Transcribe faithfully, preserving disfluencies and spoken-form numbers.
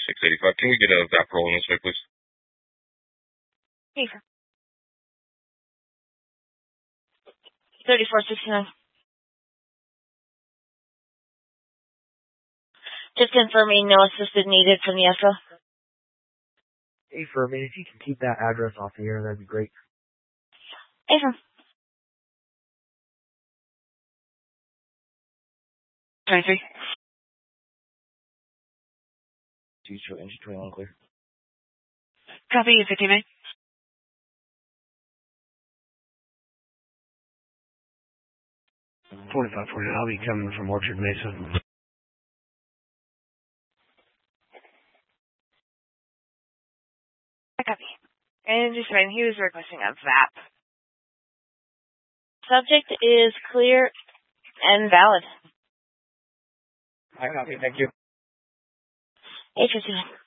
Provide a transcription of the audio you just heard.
six eighty-five. Can we get a V A P roll in this way, please? Here. thirty-four sixty-nine. Just confirming no assisted needed from the Echo. Hey, for a minute, if you can keep that address off the air, that'd be great. Hey, from twenty-three. Two, engine twenty-one clear. Copy, you fifty-nine. forty-five forty, I'll be coming from Orchard Mesa. I copy. And just fine, he was requesting a V A P. Subject is clear and valid. I copy, thank you. eight fifty-nine.